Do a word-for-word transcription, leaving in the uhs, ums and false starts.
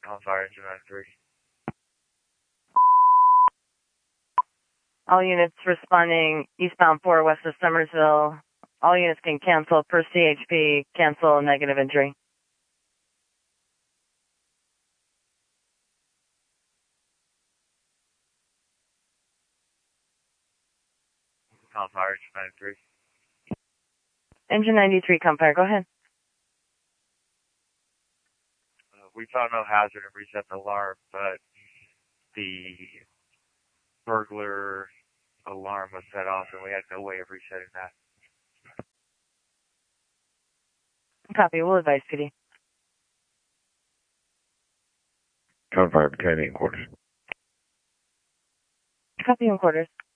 On fire, engine ninety-three. All units responding eastbound four west of Summersville. All units can cancel per C H P, cancel negative injury. On fire, engine ninety-three. Engine ninety-three, come fire, go ahead. Uh, we found no hazard and reset the alarm, but the burglar alarm was set off and we had no way of resetting that. Copy, we'll advise P D. Con fire, battalion quarters. Copy in quarters.